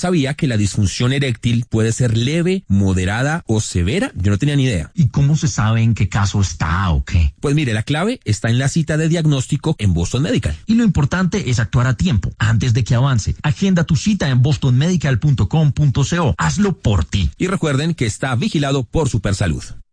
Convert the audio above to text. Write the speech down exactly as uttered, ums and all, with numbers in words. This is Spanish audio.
sabía que la disfunción eréctil puede ser leve, moderada o severa. Yo no tenía ni idea. ¿Y cómo se sabe en qué caso está o qué? Pues mire, la clave está en la cita de diagnóstico en Boston Medical. Y lo importante es actuar a tiempo, antes de que avance. Agenda tu cita en boston medical punto com punto co. Hazlo por ti. Y recuerden que está vigilado por Supersalud.